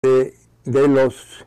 de los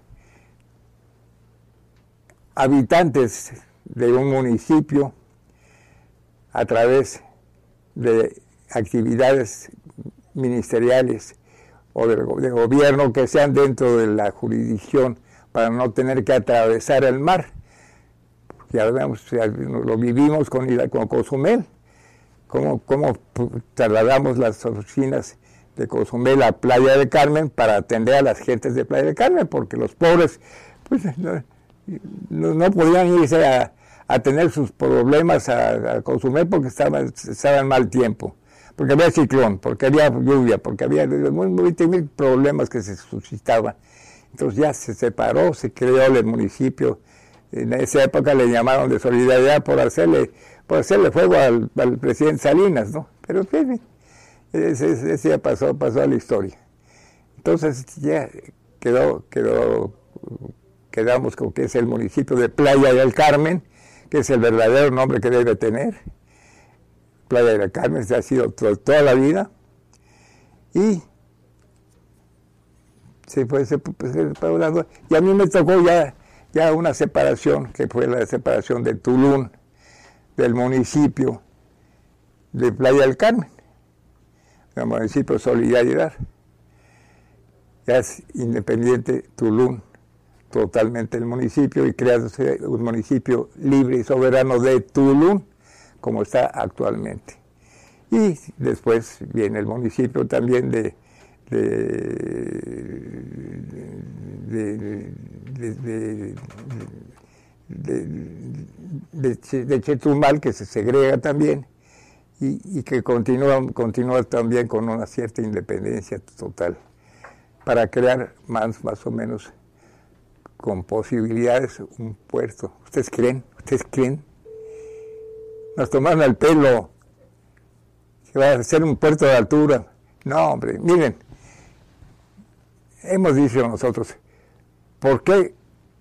habitantes de un municipio a través de actividades ministeriales o de gobierno que sean dentro de la jurisdicción para no tener que atravesar el mar. Ya vemos, lo vivimos con Cozumel, cómo trasladamos las oficinas de Cozumel a Playa del Carmen para atender a las gentes de Playa del Carmen, porque los pobres pues, no podían irse a tener sus problemas a Cozumel porque estaba en mal tiempo, porque había ciclón, porque había lluvia, porque había 20,000 problemas que se suscitaban. Entonces ya se separó, se creó el municipio. En esa época le llamaron de solidaridad por hacerle fuego al presidente Salinas, ¿no? Pero ese ya pasó a la historia. Entonces ya quedamos con que es el municipio de Playa del Carmen, que es el verdadero nombre que debe tener. Playa del Carmen ha sido toda la vida. Y y a mí me tocó ya una separación, que fue la separación de Tulum, del municipio de Playa del Carmen, el municipio de Solidaridad. Ya es independiente Tulum, totalmente el municipio, y creándose un municipio libre y soberano de Tulum, como está actualmente. Y después viene el municipio también de Chetumal, que se segrega también y que continúa también con una cierta independencia total para crear más o menos con posibilidades un puerto. ¿Ustedes creen? Nos tomaron el pelo que va a ser un puerto de altura. No, hombre, miren, hemos dicho nosotros, ¿por qué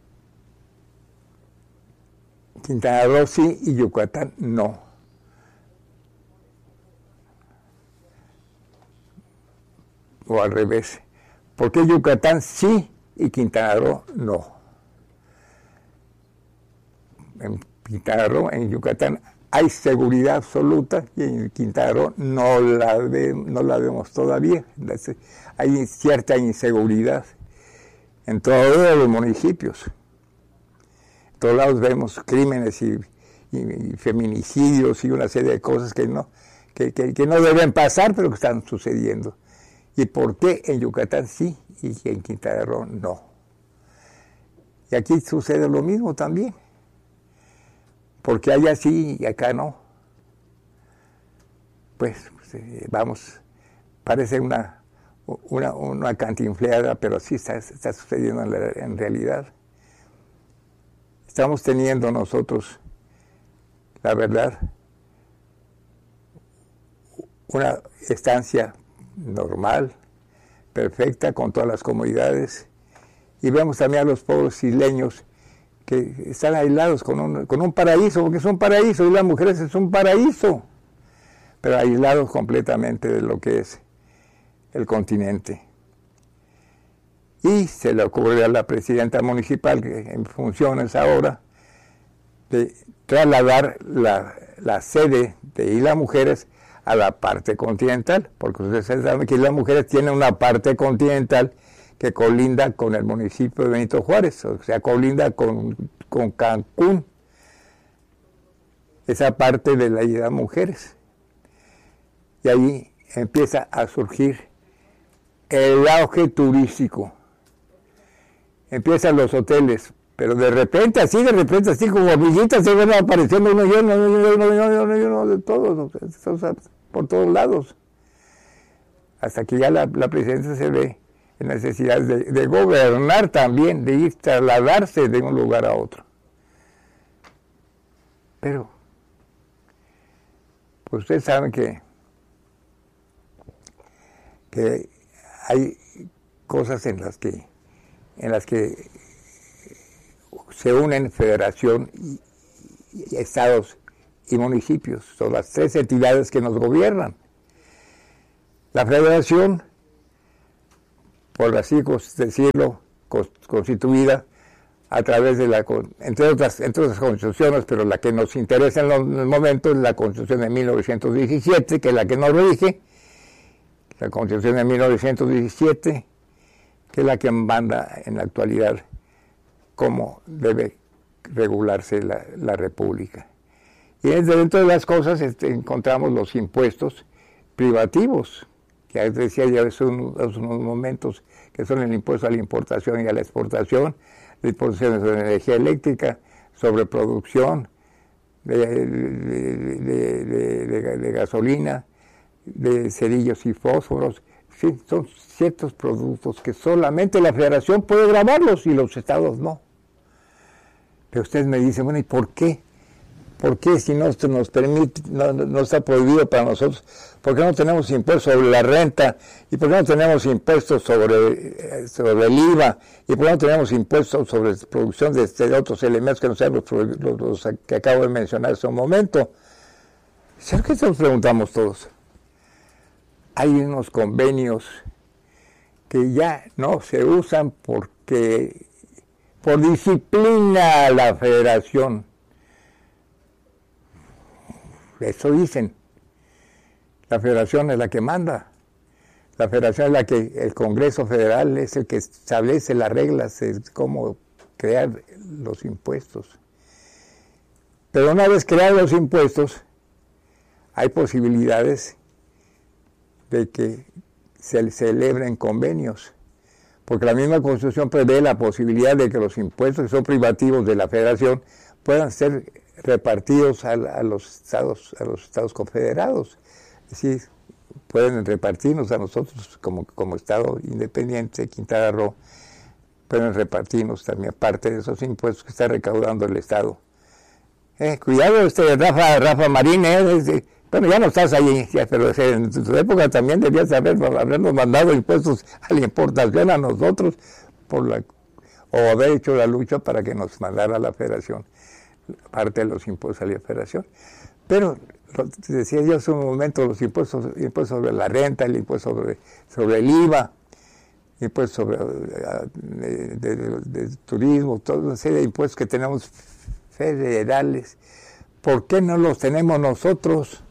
Quintana Roo sí y Yucatán no? O al revés, ¿por qué Yucatán sí y Quintana Roo no? En Quintana Roo, en Yucatán, hay seguridad absoluta y en Quintana Roo no la vemos todavía. Hay cierta inseguridad en todos los municipios. En todos lados vemos crímenes y feminicidios y una serie de cosas que no deben pasar, pero que están sucediendo. ¿Y por qué en Yucatán sí y en Quintana Roo no? Y aquí sucede lo mismo también. Porque allá sí y acá no. Pues vamos, parece una cantinfleada, pero sí está sucediendo en realidad. Estamos teniendo nosotros, la verdad, una estancia normal, perfecta, con todas las comodidades, y vemos también a los pobres isleños que están aislados con un paraíso, porque es un paraíso, y las mujeres es un paraíso, pero aislados completamente de lo que es el continente. Y se le ocurrió a la presidenta municipal, que en funciones ahora, de trasladar la sede de Isla Mujeres a la parte continental, porque ustedes saben que Isla Mujeres tiene una parte continental que colinda con el municipio de Benito Juárez, o sea, colinda con Cancún, esa parte de la Isla Mujeres. Y ahí empieza a surgir el auge turístico. Empiezan los hoteles, pero de repente así como hormiguitas se van apareciendo uno de todos, por todos lados. Hasta que ya la presidencia se ve en necesidad de gobernar también, de ir trasladarse de un lugar a otro. Pero, pues ustedes saben que hay cosas en las que se unen federación y estados y municipios. Son las tres entidades que nos gobiernan. La federación, por así decirlo, constituida a través de entre otras constituciones, pero la que nos interesa en el momento es la Constitución de 1917, que es la que nos rige, la Constitución de 1917, que es la que manda en la actualidad cómo debe regularse la República. Y dentro de las cosas encontramos los impuestos privativos, que decía ya hace unos momentos, que son el impuesto a la importación y a la exportación, la imposición sobre energía eléctrica, sobre producción de gasolina, de cerillos y fósforos. Sí, son ciertos productos que solamente la Federación puede gravarlos y los estados no. Pero usted me dice, bueno, ¿y por qué? ¿Por qué si no se nos permite, no está prohibido para nosotros? ¿Por qué no tenemos impuestos sobre la renta? ¿Y por qué no tenemos impuestos sobre el IVA? ¿Y por qué no tenemos impuestos sobre la producción de otros elementos que no sean los que acabo de mencionar hace un momento? ¿Sabes qué nos preguntamos todos? Hay unos convenios que ya no se usan porque por disciplina la Federación. Eso dicen. La Federación es la que manda. La Federación es la que, el Congreso Federal es el que establece las reglas de cómo crear los impuestos. Pero una vez creados los impuestos, hay posibilidades de que se celebren convenios, porque la misma Constitución prevé la posibilidad de que los impuestos que son privativos de la Federación puedan ser repartidos a los estados confederados. Es decir, pueden repartirnos a nosotros como Estado independiente, Quintana Roo, pueden repartirnos también parte de esos impuestos que está recaudando el Estado. Cuidado, Rafa Marín, bueno, ya no estás ahí, pero en tu época también debías habernos mandado impuestos a la importación a nosotros, o haber hecho la lucha para que nos mandara la Federación parte de los impuestos a la Federación. Pero, decía yo hace un momento, los impuestos sobre la renta, el impuesto sobre el IVA, impuestos sobre de turismo, toda una serie de impuestos que tenemos federales. ¿Por qué no los tenemos nosotros?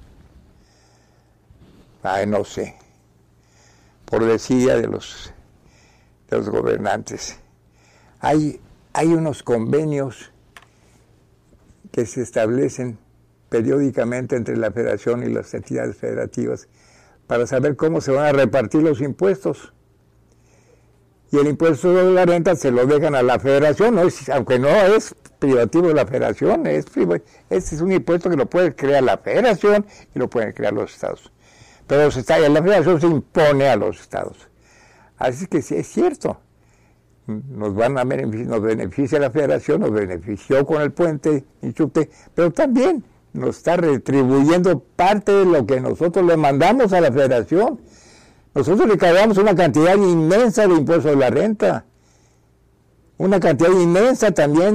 No sé. Por desidia de los gobernantes. Hay unos convenios que se establecen periódicamente entre la Federación y las entidades federativas para saber cómo se van a repartir los impuestos. Y el impuesto de la renta se lo dejan a la Federación, aunque no es privativo de la Federación, este es un impuesto que lo puede crear la Federación y lo pueden crear los estados. Pero la Federación se impone a los estados. Así que sí, es cierto. Nos beneficia la Federación, nos benefició con el puente Inchupte, pero también nos está retribuyendo parte de lo que nosotros le mandamos a la Federación. Nosotros le cargamos una cantidad inmensa de impuestos de la renta, una cantidad inmensa también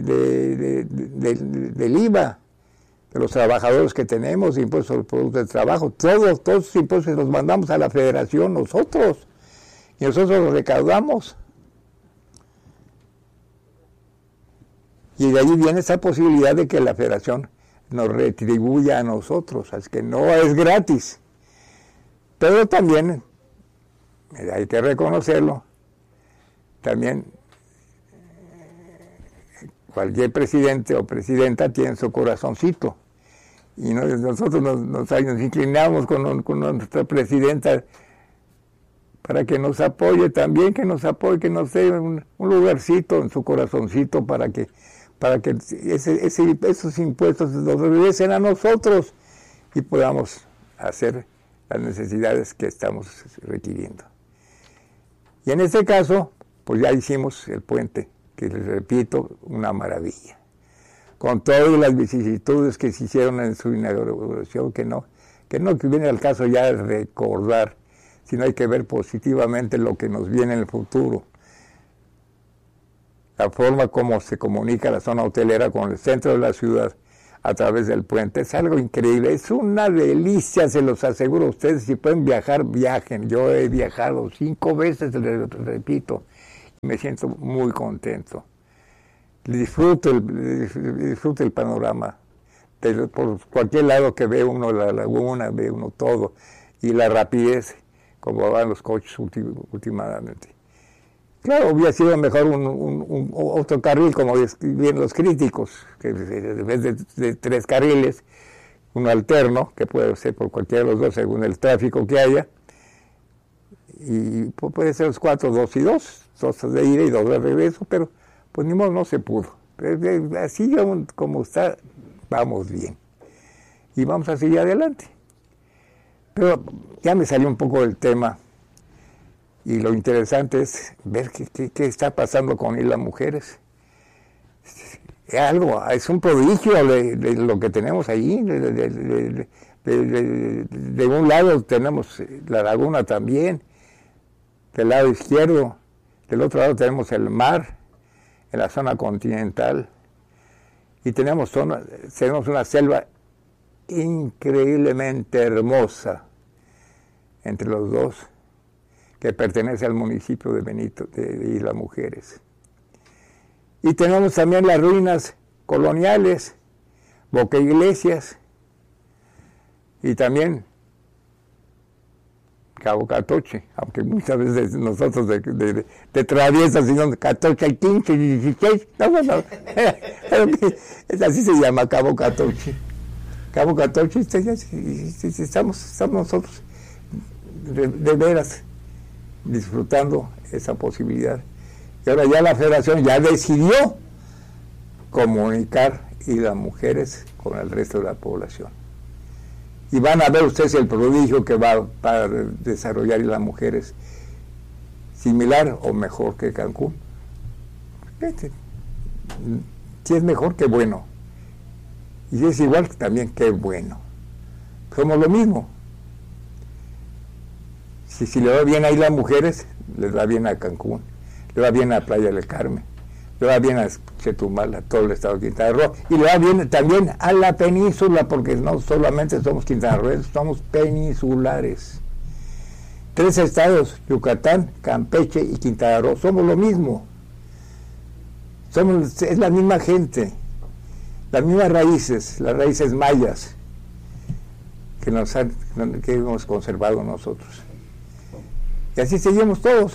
del IVA, de los trabajadores que tenemos, impuestos sobre productos de trabajo, todos esos impuestos los mandamos a la Federación nosotros, y nosotros los recaudamos. Y de ahí viene esa posibilidad de que la Federación nos retribuya a nosotros, así que no es gratis. Pero también, hay que reconocerlo, también cualquier presidente o presidenta tiene su corazoncito. Y nosotros nos inclinamos con nuestra presidenta para que nos apoye también, que nos dé un lugarcito en su corazoncito para que esos impuestos nos regresen a nosotros y podamos hacer las necesidades que estamos requiriendo. Y en este caso, pues ya hicimos el puente, que les repito, una maravilla. Con todas las vicisitudes que se hicieron en su inauguración, que viene al caso ya recordar, sino hay que ver positivamente lo que nos viene en el futuro. La forma como se comunica la zona hotelera con el centro de la ciudad, a través del puente. Es algo increíble, es una delicia, se los aseguro a ustedes. Si pueden viajar, viajen. Yo he viajado 5 veces, repito, y me siento muy contento. Disfruto el panorama. Por cualquier lado que ve uno la laguna, ve uno todo, y la rapidez, como van los coches últimamente. Claro, hubiera sido mejor otro carril, como bien los críticos, que en vez de 3 carriles, uno alterno, que puede ser por cualquiera de los dos, según el tráfico que haya, y puede ser los 4, 2 y 2 de ida y 2 de regreso, pero pues ni modo, no se pudo. Así como está, vamos bien. Y vamos a seguir adelante. Pero ya me salió un poco del tema. Y lo interesante es ver qué está pasando con las mujeres. Es un prodigio de lo que tenemos ahí. De un lado tenemos la laguna también, del lado izquierdo. Del otro lado tenemos el mar, en la zona continental. Y tenemos una selva increíblemente hermosa entre los dos, que pertenece al municipio de Benito de Isla Mujeres. Y tenemos también las ruinas coloniales, Boca Iglesias, y también Cabo Catoche, aunque muchas veces nosotros de traviesas decimos 14, 15, 16, no, así se llama Cabo Catoche. Cabo Catoche, estamos nosotros de veras disfrutando esa posibilidad. Y ahora ya la Federación ya decidió comunicar Islas Mujeres con el resto de la población. Y van a ver ustedes el prodigio que va a desarrollar Islas Mujeres, similar o mejor que Cancún. Si es mejor, qué bueno. Y si es igual, también qué bueno. Somos lo mismo. Si le va bien a Islas Mujeres, le va bien a Cancún, le va bien a Playa del Carmen, le va bien a Chetumal, a todo el estado de Quintana Roo, y le va bien también a la península, porque no solamente somos quintanarroenses, somos peninsulares. 3 estados, Yucatán, Campeche y Quintana Roo, somos lo mismo. Es la misma gente, las mismas raíces, las raíces mayas que hemos conservado nosotros. Y así seguimos todos,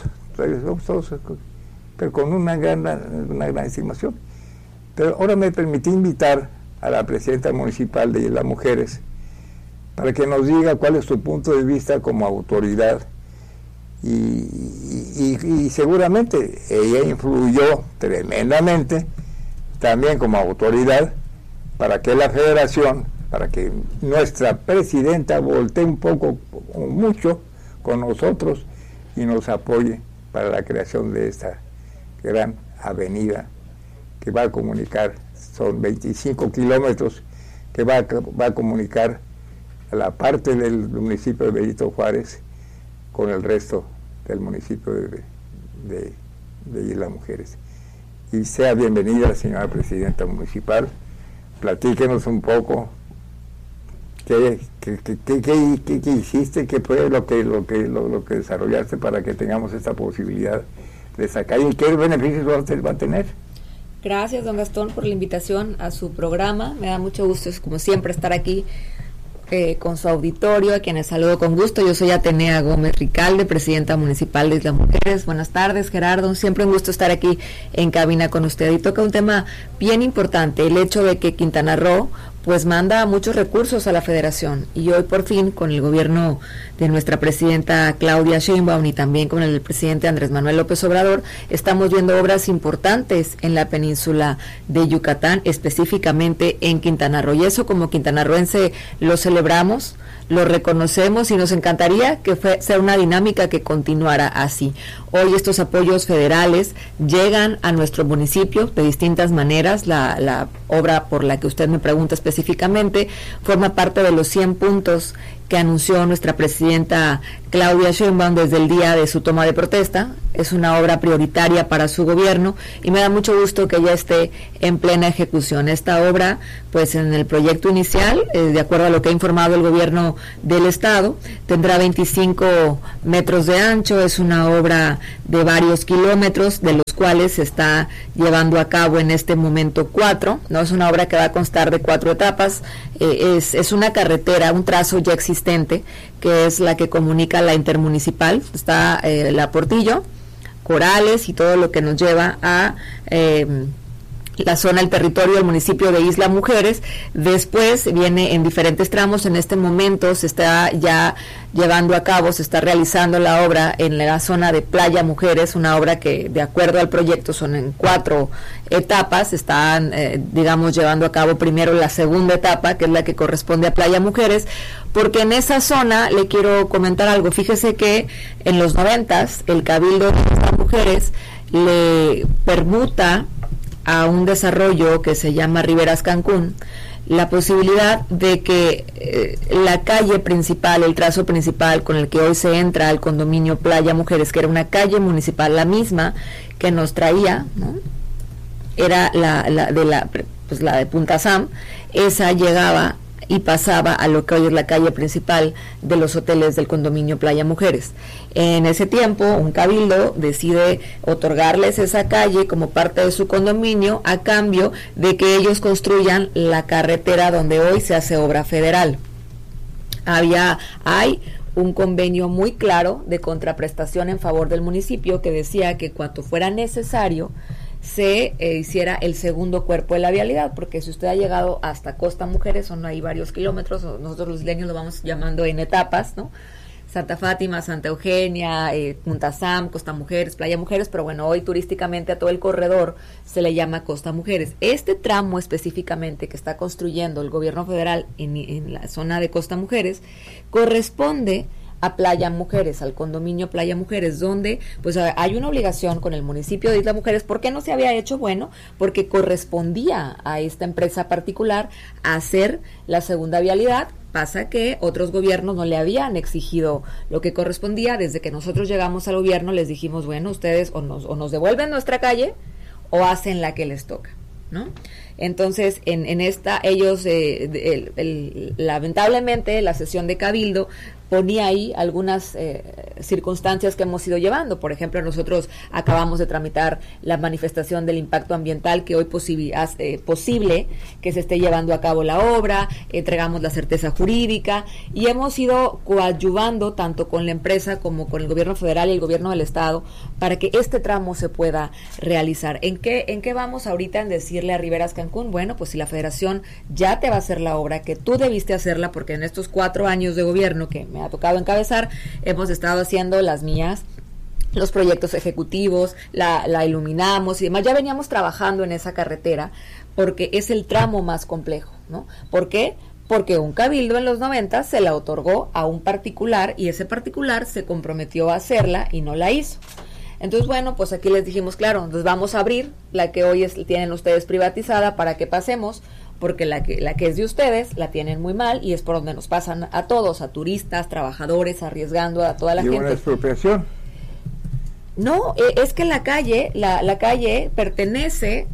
pero con una gran estimación. Pero ahora me permití invitar a la presidenta municipal de Islas Mujeres para que nos diga cuál es su punto de vista como autoridad. Y seguramente ella influyó tremendamente también como autoridad para que la Federación, para que nuestra presidenta voltee un poco o mucho con nosotros y nos apoye para la creación de esta gran avenida que va a comunicar, son 25 kilómetros, que va a comunicar a la parte del municipio de Benito Juárez con el resto del municipio de Islas Mujeres. Y sea bienvenida, señora presidenta municipal. Platíquenos un poco qué hiciste, qué fue lo que desarrollaste para que tengamos esta posibilidad de sacar y qué beneficios va a tener. Gracias, don Gastón, por la invitación a su programa. Me da mucho gusto, es como siempre, estar aquí con su auditorio, a quienes saludo con gusto. Yo soy Atenea Gómez Ricalde, presidenta municipal de Islas Mujeres. Buenas tardes, Gerardo. Siempre un gusto estar aquí en cabina con usted. Y toca un tema bien importante, el hecho de que Quintana Roo pues manda muchos recursos a la Federación, y hoy por fin con el gobierno de nuestra presidenta Claudia Sheinbaum y también con el del presidente Andrés Manuel López Obrador, estamos viendo obras importantes en la península de Yucatán, específicamente en Quintana Roo, y eso como quintanarroense lo celebramos, lo reconocemos y nos encantaría que sea una dinámica que continuara así. Hoy estos apoyos federales llegan a nuestro municipio de distintas maneras. La obra por la que usted me pregunta específicamente forma parte de los 100 puntos que anunció nuestra presidenta Claudia Sheinbaum desde el día de su toma de protesta. Es una obra prioritaria para su gobierno y me da mucho gusto que ya esté en plena ejecución. Esta obra, pues en el proyecto inicial, de acuerdo a lo que ha informado el gobierno del estado, tendrá 25 metros de ancho, es una obra de varios kilómetros, de los cuales se está llevando a cabo en este momento 4, ¿no? Es una obra que va a constar de 4 etapas, es una carretera, un trazo ya existente, que es la que comunica la intermunicipal, está la Portillo, Corales y todo lo que nos lleva a la zona, el territorio del municipio de Isla Mujeres. Después viene en diferentes tramos. En este momento se está ya llevando a cabo, se está realizando la obra en la zona de Playa Mujeres, una obra que de acuerdo al proyecto son en 4 etapas. Están digamos llevando a cabo primero la segunda etapa, que es la que corresponde a Playa Mujeres, porque en esa zona le quiero comentar algo. Fíjese que en los 90s el Cabildo de Isla Mujeres le permuta a un desarrollo que se llama Riberas Cancún la posibilidad de que la calle principal, el trazo principal con el que hoy se entra al condominio Playa Mujeres, que era una calle municipal, la misma que nos traía, ¿no? Era la de Punta Sam, esa llegaba y pasaba a lo que hoy es la calle principal de los hoteles del condominio Playa Mujeres. En ese tiempo, un cabildo decide otorgarles esa calle como parte de su condominio a cambio de que ellos construyan la carretera donde hoy se hace obra federal. Hay un convenio muy claro de contraprestación en favor del municipio que decía que cuanto fuera necesario se hiciera el segundo cuerpo de la vialidad, porque si usted ha llegado hasta Costa Mujeres, son ahí varios kilómetros, nosotros los isleños lo vamos llamando en etapas, ¿no? Santa Fátima, Santa Eugenia, Punta Sam, Costa Mujeres, Playa Mujeres, pero bueno, hoy turísticamente a todo el corredor se le llama Costa Mujeres. Este tramo específicamente que está construyendo el gobierno federal en la zona de Costa Mujeres corresponde a Playa Mujeres, al condominio Playa Mujeres, donde pues hay una obligación con el municipio de Isla Mujeres. ¿Por qué no se había hecho? Bueno, porque correspondía a esta empresa particular hacer la segunda vialidad. Pasa que otros gobiernos no le habían exigido lo que correspondía. Desde que nosotros llegamos al gobierno les dijimos, bueno, ustedes o nos devuelven nuestra calle o hacen la que les toca, ¿no? Entonces, en esta, ellos, lamentablemente, la sesión de Cabildo ponía ahí algunas circunstancias que hemos ido llevando. Por ejemplo, nosotros acabamos de tramitar la manifestación del impacto ambiental que hoy hace posible que se esté llevando a cabo la obra, entregamos la certeza jurídica y hemos ido coadyuvando tanto con la empresa como con el gobierno federal y el gobierno del estado para que este tramo se pueda realizar. ¿En qué vamos ahorita en decirle a Riberas Cancún? Bueno, pues si la federación ya te va a hacer la obra, que tú debiste hacerla, porque en estos 4 años de gobierno que me ha tocado encabezar, hemos estado haciendo las mías, los proyectos ejecutivos, la iluminamos y demás. Ya veníamos trabajando en esa carretera porque es el tramo más complejo, ¿no? ¿Por qué? Porque un cabildo en los 90 se la otorgó a un particular y ese particular se comprometió a hacerla y no la hizo. Entonces, bueno, pues aquí les dijimos, claro, nos vamos a abrir la que hoy tienen ustedes privatizada para que pasemos, porque la que es de ustedes la tienen muy mal y es por donde nos pasan a todos, a turistas, trabajadores, arriesgando a toda la gente. ¿Y una expropiación? No, es que la calle pertenecía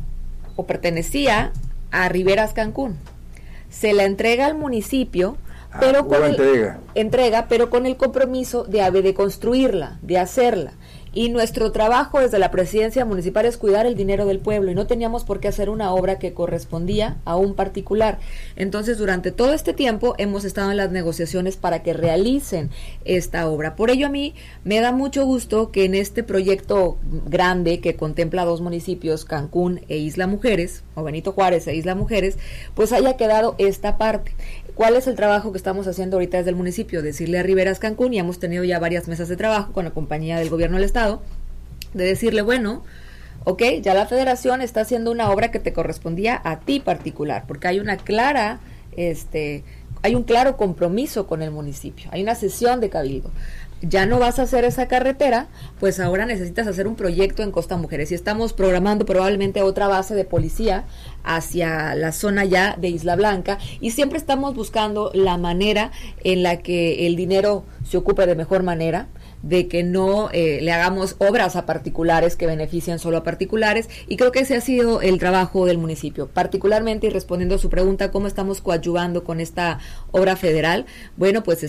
a Riberas Cancún. Se la entrega al municipio, pero pero con el compromiso de construirla, de hacerla. Y nuestro trabajo desde la presidencia municipal es cuidar el dinero del pueblo y no teníamos por qué hacer una obra que correspondía a un particular. Entonces, durante todo este tiempo hemos estado en las negociaciones para que realicen esta obra. Por ello, a mí me da mucho gusto que en este proyecto grande que contempla 2 municipios, Cancún e Isla Mujeres, o Benito Juárez e Isla Mujeres, pues haya quedado esta parte. ¿Cuál es el trabajo que estamos haciendo ahorita desde el municipio? Decirle a Riberas Cancún, y hemos tenido ya varias mesas de trabajo con la compañía del gobierno del estado, de decirle, bueno, ok, ya la federación está haciendo una obra que te correspondía a ti particular, porque hay una hay un claro compromiso con el municipio, hay una sesión de cabildo. ya no vas a hacer esa carretera, pues ahora necesitas hacer un proyecto en Costa Mujeres, y estamos programando probablemente otra base de policía hacia la zona ya de Isla Blanca, y siempre estamos buscando la manera en la que el dinero se ocupe de mejor manera, de que no le hagamos obras a particulares que beneficien solo a particulares, y creo que ese ha sido el trabajo del municipio, particularmente, y respondiendo a su pregunta, ¿cómo estamos coadyuvando con esta obra federal? Bueno, pues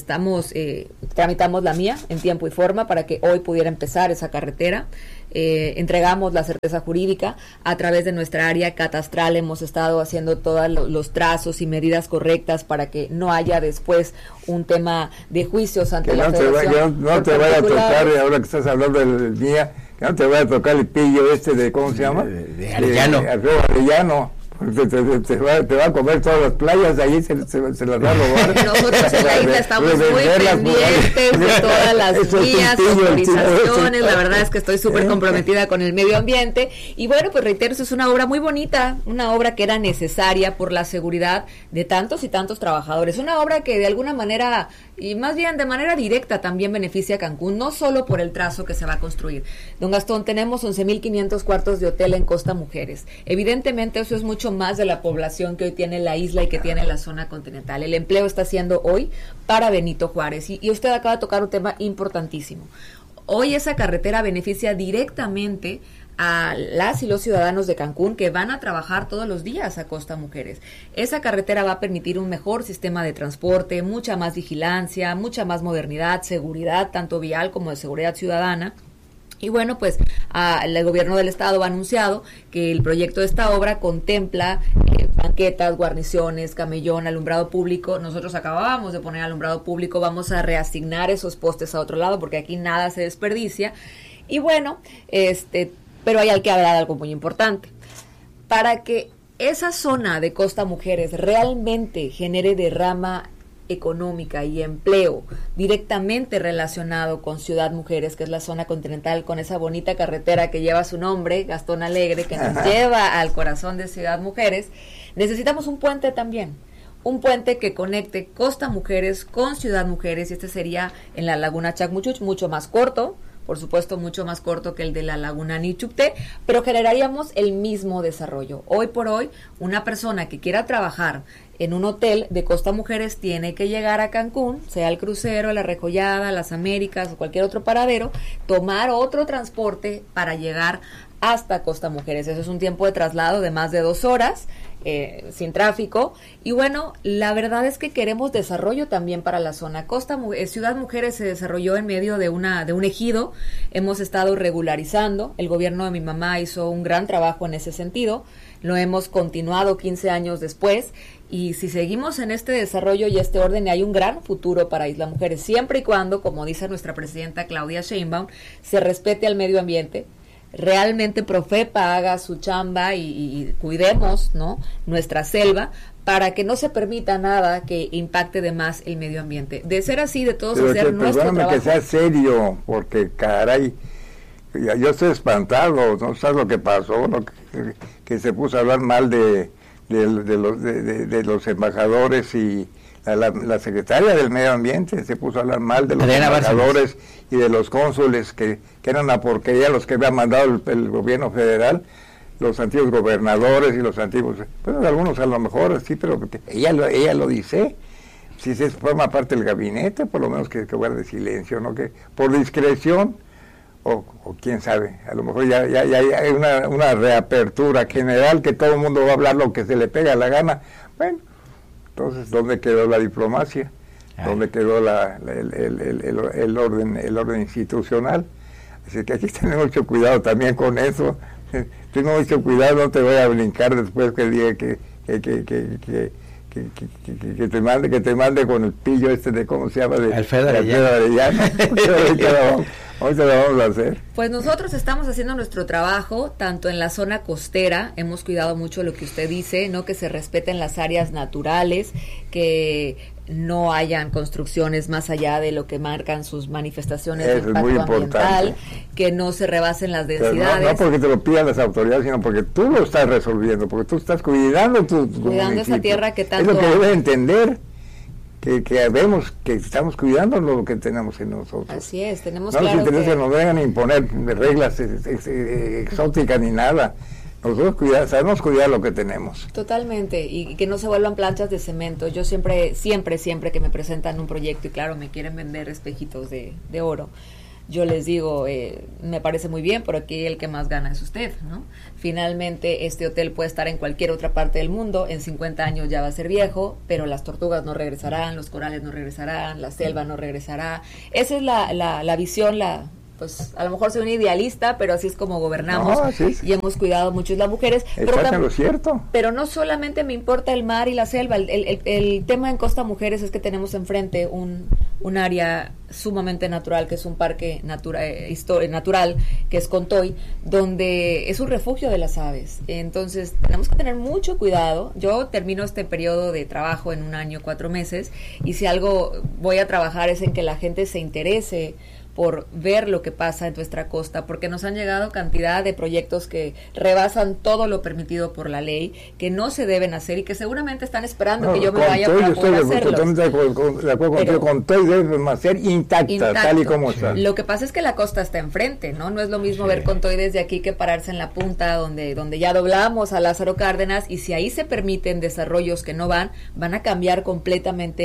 tramitamos la mía en tiempo y forma para que hoy pudiera empezar esa carretera. Entregamos la certeza jurídica a través de nuestra área catastral, hemos estado haciendo todos los trazos y medidas correctas para que no haya después un tema de juicios ante la federación. No te vaya a tocar, ahora que estás hablando del día, que no te vaya a tocar el pillo de ¿cómo se llama? De Arellano. Arellano. Te va a comer todas las playas, ahí se las va a robar. Nosotros en la isla estamos muy pendientes de todas las vías, autorizaciones, la verdad es que estoy súper comprometida con el medio ambiente, y bueno, pues reitero, es una obra muy bonita, una obra que era necesaria por la seguridad de tantos y tantos trabajadores, una obra que de alguna manera, y más bien de manera directa, también beneficia a Cancún, no solo por el trazo que se va a construir. Don Gastón, tenemos 11,500 cuartos de hotel en Costa Mujeres, evidentemente eso es mucho más de la población que hoy tiene la isla y que tiene la zona continental. El empleo está siendo hoy para Benito Juárez, y usted acaba de tocar un tema importantísimo. Hoy esa carretera beneficia directamente a las y los ciudadanos de Cancún que van a trabajar todos los días a Costa Mujeres. Esa carretera va a permitir un mejor sistema de transporte, mucha más vigilancia, mucha más modernidad, seguridad, tanto vial como de seguridad ciudadana. Y bueno, pues el gobierno del estado ha anunciado que el proyecto de esta obra contempla banquetas, guarniciones, camellón, alumbrado público. Nosotros acabábamos de poner alumbrado público, vamos a reasignar esos postes a otro lado porque aquí nada se desperdicia. Y bueno, pero hay que hablar de algo muy importante. Para que esa zona de Costa Mujeres realmente genere derrama económica y empleo directamente relacionado con Ciudad Mujeres, que es la zona continental, con esa bonita carretera que lleva su nombre, Gastón Alegre, que nos lleva al corazón de Ciudad Mujeres, necesitamos un puente también, un puente que conecte Costa Mujeres con Ciudad Mujeres, y este sería en la Laguna Chacmuchuch, mucho más corto, por supuesto mucho más corto que el de la Laguna Nichupté, pero generaríamos el mismo desarrollo. Hoy por hoy, una persona que quiera trabajar en un hotel de Costa Mujeres tiene que llegar a Cancún, sea el crucero, la Recollada, las Américas o cualquier otro paradero, tomar otro transporte para llegar hasta Costa Mujeres. Eso es un tiempo de traslado de más de 2 horas, sin tráfico, y bueno, la verdad es que queremos desarrollo también para la zona. Ciudad Mujeres se desarrolló en medio de un ejido, hemos estado regularizando, el gobierno de mi mamá hizo un gran trabajo en ese sentido, lo hemos continuado 15 años después, y si seguimos en este desarrollo y este orden, hay un gran futuro para Isla Mujeres, siempre y cuando, como dice nuestra presidenta Claudia Sheinbaum, se respete al medio ambiente, realmente Profepa haga su chamba y cuidemos, ¿no?, nuestra selva, para que no se permita nada que impacte de más el medio ambiente. De ser así, de todos hacer nuestro trabajo. Que sea serio, porque caray, yo estoy espantado, no sabes lo que pasó, que se puso a hablar mal de los embajadores, y la secretaria del medio ambiente se puso a hablar mal de los embajadores y de los cónsules, que eran una porquería los que había mandado el gobierno federal, los antiguos gobernadores y los antiguos, bueno, algunos a lo mejor sí, pero ella lo dice, si se forma parte del gabinete, por lo menos que guarde silencio, ¿no? Que por discreción, o quién sabe, a lo mejor ya hay una reapertura general, que todo el mundo va a hablar lo que se le pega la gana. Bueno, entonces, ¿dónde quedó la diplomacia? ¿Dónde quedó el orden institucional? Así que hay que tener mucho cuidado también con eso. Tengo mucho cuidado, no te voy a brincar después que diga que te mande con el pillo de ¿cómo se llama? De Alfredo Arellano. Hoy se lo vamos a hacer. Pues nosotros estamos haciendo nuestro trabajo, tanto en la zona costera, hemos cuidado mucho lo que usted dice, ¿no?, que se respeten las áreas naturales, que no hayan construcciones más allá de lo que marcan sus manifestaciones de impacto ambiental, que no se rebasen las densidades. No porque te lo pidan las autoridades, sino porque tú lo estás resolviendo, porque tú estás cuidando esa tierra que tanto... Es lo que debes entender, vemos que estamos cuidando lo que tenemos en nosotros. Así es, tenemos no claro nos interesa que nos vengan a imponer reglas exóticas ni nada. Nosotros sabemos cuidar lo que tenemos. Totalmente, y que no se vuelvan planchas de cemento. Yo siempre que me presentan un proyecto y claro, me quieren vender espejitos de oro, yo les digo, me parece muy bien, pero aquí el que más gana es usted, ¿no? Finalmente, este hotel puede estar en cualquier otra parte del mundo, en 50 años ya va a ser viejo, pero las tortugas no regresarán, los corales no regresarán, la selva no regresará. Esa es la visión, pues a lo mejor soy un idealista, pero así es como gobernamos y hemos cuidado mucho las mujeres. Exacto, lo cierto. Pero no solamente me importa el mar y la selva, el tema en Costa Mujeres es que tenemos enfrente un área sumamente natural, que es un parque natural, que es Contoy, donde es un refugio de las aves. Entonces tenemos que tener mucho cuidado. Yo termino este periodo de trabajo en 1 año, 4 meses, y si algo voy a trabajar es en que la gente se interese por ver lo que pasa en nuestra costa, porque nos han llegado cantidad de proyectos que rebasan todo lo permitido por la ley, que no se deben hacer y que seguramente están esperando que yo me vaya para poder hacerlos. Totalmente de acuerdo contigo, Contoy debe ser intacta, tal y como está. Lo que pasa es que la costa está enfrente, ¿no? No es lo mismo ver Contoy desde aquí que pararse en la punta donde ya doblamos a Lázaro Cárdenas, y si ahí se permiten desarrollos que no van a cambiar completamente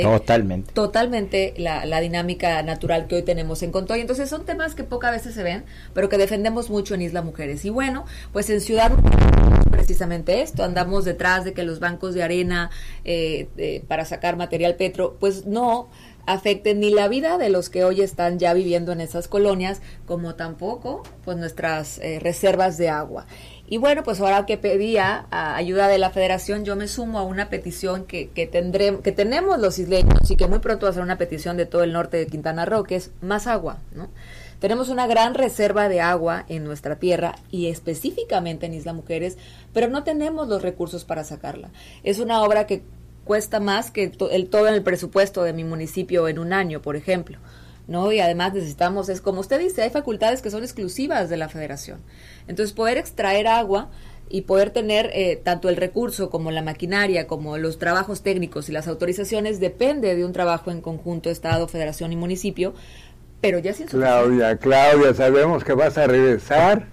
la dinámica natural que hoy tenemos en Contoy. Entonces son temas que pocas veces se ven, pero que defendemos mucho en Isla Mujeres. Y bueno, pues en Ciudad precisamente esto, andamos detrás de que los bancos de arena para sacar material petro, pues no afecten ni la vida de los que hoy están ya viviendo en esas colonias, como tampoco pues nuestras reservas de agua. Y bueno, pues ahora que pedía ayuda de la Federación, yo me sumo a una petición que tenemos los isleños, y que muy pronto va a ser una petición de todo el norte de Quintana Roo, que es más agua, ¿no? Tenemos una gran reserva de agua en nuestra tierra y específicamente en Isla Mujeres, pero no tenemos los recursos para sacarla. Es una obra que cuesta más que todo en el presupuesto de mi municipio en 1 año, por ejemplo, ¿no? Y además necesitamos, es como usted dice, hay facultades que son exclusivas de la Federación. Entonces, poder extraer agua y poder tener tanto el recurso como la maquinaria, como los trabajos técnicos y las autorizaciones, depende de un trabajo en conjunto Estado, Federación y municipio, pero ya sin Claudia, sabemos que vas a regresar.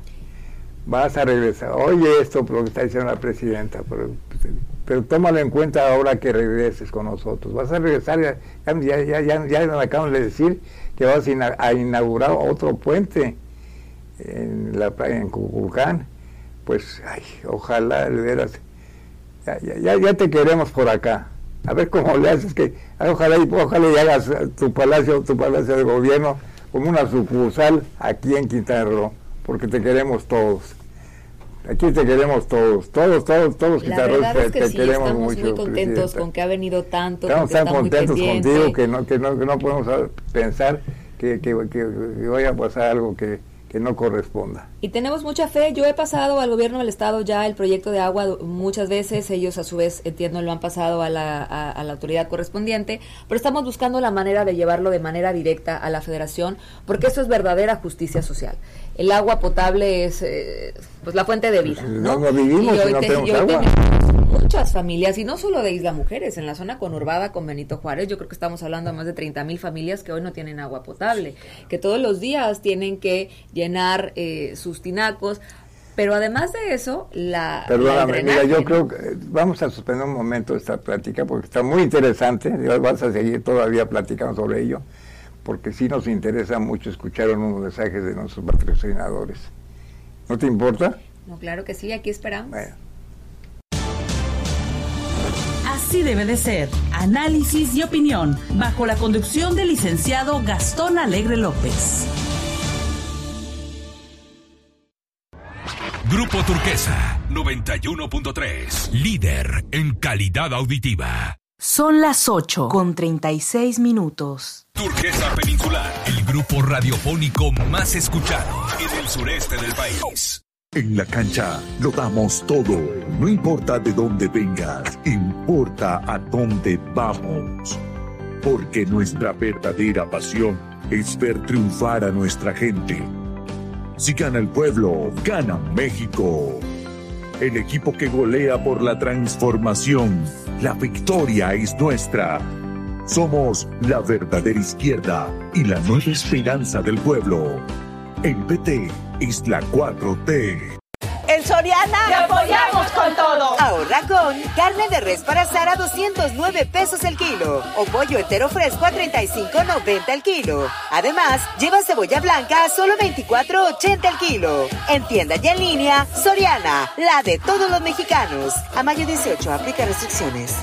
Oye esto, lo que está diciendo la presidenta, pero tómalo en cuenta ahora que regreses con nosotros. Vas a regresar, ya me acaban de decir que vas a inaugurar otro puente en Cuculcán. Pues, ojalá, de veras, ya te queremos por acá. A ver cómo le haces, que ojalá y hagas tu palacio de gobierno como una sucursal aquí en Quintana Roo, porque te queremos todos. Aquí te queremos todos quintanarroenses te sí, queremos estamos mucho. Muy contentos, presidenta, con que ha venido tanto. Estamos tan contentos contigo que no podemos pensar que vaya a pasar algo que no corresponda. Y tenemos mucha fe. Yo he pasado al gobierno del estado ya el proyecto de agua muchas veces, ellos a su vez, entiendo, lo han pasado a la autoridad correspondiente, pero estamos buscando la manera de llevarlo de manera directa a la Federación, porque eso es verdadera justicia social. El agua potable es pues la fuente de vida, ¿no? No vivimos y no tenemos agua. Muchas familias, y no solo de Isla Mujeres, en la zona conurbada con Benito Juárez, yo creo que estamos hablando de más de 30,000 familias que hoy no tienen agua potable, que todos los días tienen que llenar sus tinacos, pero además de eso, Perdóname, mira, yo creo que vamos a suspender un momento esta plática porque está muy interesante, vas a seguir todavía platicando sobre ello, porque sí nos interesa mucho escuchar unos mensajes de nuestros patrocinadores. ¿No te importa? No, claro que sí, aquí esperamos. Bueno. Así debe de ser. Análisis y opinión, bajo la conducción del licenciado Gastón Alegre López. Grupo Turquesa 91.3, líder en calidad auditiva. Son las 8:36. Turquesa Peninsular, el grupo radiofónico más escuchado en el sureste del país. En la cancha lo damos todo, no importa de dónde vengas, importa a dónde vamos. Porque nuestra verdadera pasión es ver triunfar a nuestra gente. Si gana el pueblo, gana México. El equipo que golea por la transformación, la victoria es nuestra. Somos la verdadera izquierda y la nueva esperanza del pueblo. El PT es la 4T. En Soriana ¡te apoyamos con todo! Ahorra con carne de res para asar a 209 pesos el kilo o pollo entero fresco a 35.90 el kilo. Además, lleva cebolla blanca a solo 24.80 el kilo. En tienda y en línea, Soriana, la de todos los mexicanos. A mayo 18, aplica restricciones.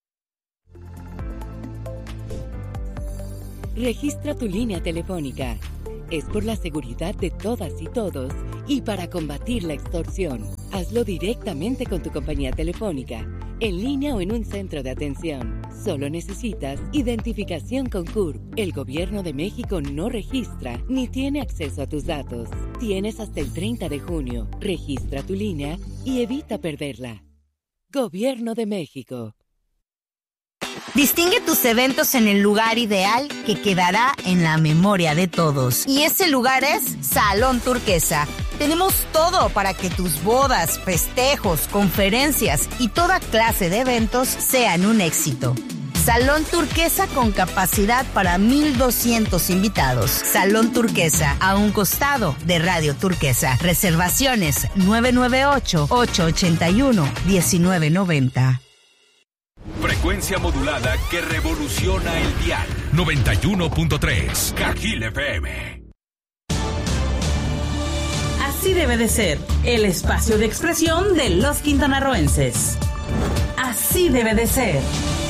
Registra tu línea telefónica. Es por la seguridad de todas y todos y para combatir la extorsión. Hazlo directamente con tu compañía telefónica, en línea o en un centro de atención. Solo necesitas identificación con CURP. El Gobierno de México no registra ni tiene acceso a tus datos. Tienes hasta el 30 de junio. Registra tu línea y evita perderla. Gobierno de México. Distingue tus eventos en el lugar ideal que quedará en la memoria de todos. Y ese lugar es Salón Turquesa. Tenemos todo para que tus bodas, festejos, conferencias y toda clase de eventos sean un éxito. Salón Turquesa con capacidad para 1,200 invitados. Salón Turquesa, a un costado de Radio Turquesa. Reservaciones 998-881-1990. Frecuencia modulada que revoluciona el dial. 91.3 Cajil FM. Así debe de ser el espacio de expresión de los quintanarroenses. Así debe de ser.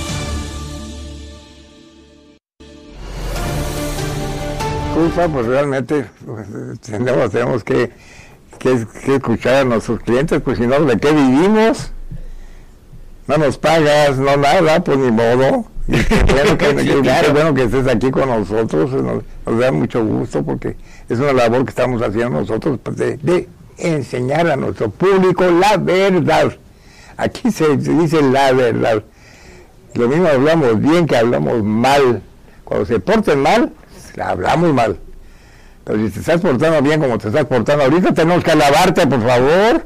Pues realmente tenemos que escuchar a nuestros clientes, pues si no, ¿de qué vivimos? No nos pagas, no nada, pues ni modo. Y qué bueno que estés aquí con nosotros, nos da mucho gusto porque es una labor que estamos haciendo nosotros, pues de enseñar a nuestro público la verdad. Aquí se dice la verdad. Lo mismo hablamos bien que hablamos mal. Cuando se porten mal, hablamos mal. Pero si te estás portando bien como te estás portando ahorita, tenemos que alabarte, por favor.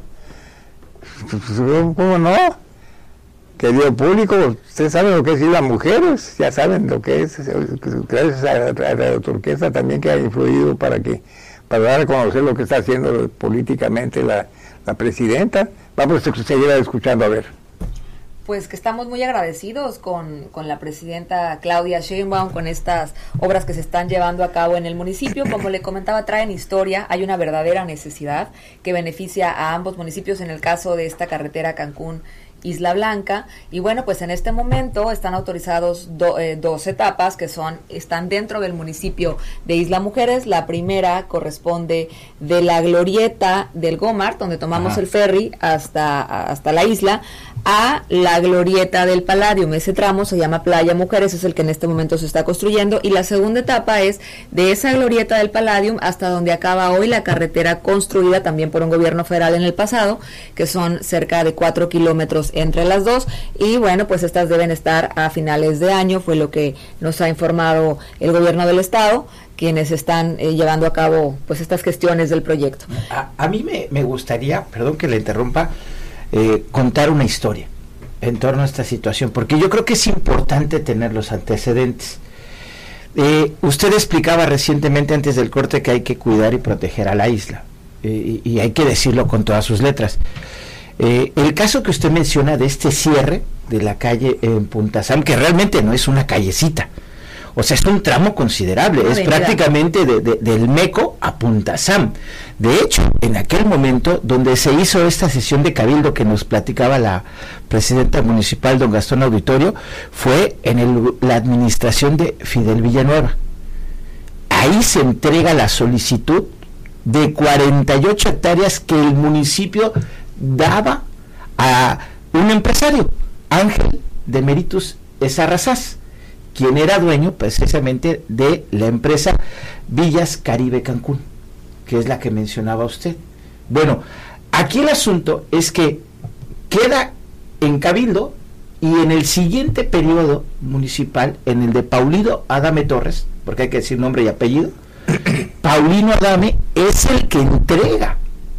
¿Cómo no? Querido público, ustedes saben lo que es ir a mujeres, ya saben lo que es, gracias a Radio Turquesa también que ha influido para dar a conocer lo que está haciendo políticamente la presidenta. Vamos a seguir escuchando, a ver. Pues que estamos muy agradecidos con la presidenta Claudia Sheinbaum, con estas obras que se están llevando a cabo en el municipio. Como le comentaba, traen historia, hay una verdadera necesidad que beneficia a ambos municipios en el caso de esta carretera Cancún Isla Blanca, y bueno, pues en este momento están autorizados dos etapas que están dentro del municipio de Isla Mujeres. La primera corresponde de la glorieta del Gomart, donde tomamos el ferry hasta la isla, a la glorieta del Palladium. Ese tramo se llama Playa Mujeres, es el que en este momento se está construyendo, y la segunda etapa es de esa glorieta del Palladium hasta donde acaba hoy la carretera construida también por un gobierno federal en el pasado, que son cerca de 4 kilómetros entre las dos, y bueno, pues estas deben estar a finales de año, fue lo que nos ha informado el gobierno del estado, quienes están llevando a cabo pues estas gestiones del proyecto. A mí me gustaría, perdón que le interrumpa, contar una historia en torno a esta situación, porque yo creo que es importante tener los antecedentes. Usted explicaba recientemente antes del corte que hay que cuidar y proteger a la isla, y hay que decirlo con todas sus letras. El caso que usted menciona de este cierre de la calle en Punta Sam, que realmente no es una callecita, o sea, es un tramo considerable, es prácticamente del Meco a Punta Sam. De hecho, en aquel momento donde se hizo esta sesión de cabildo que nos platicaba la presidenta municipal, don Gastón Auditorio, fue en la administración de Fidel Villanueva. Ahí se entrega la solicitud de 48 hectáreas que el municipio daba a un empresario, Ángel Demeritus Esarrazás, quien era dueño precisamente de la empresa Villas Caribe Cancún, que es la que mencionaba usted. Bueno, aquí el asunto es que queda en cabildo, y en el siguiente periodo municipal, en el de Paulino Adame Torres, porque hay que decir nombre y apellido, Paulino Adame es el que entrega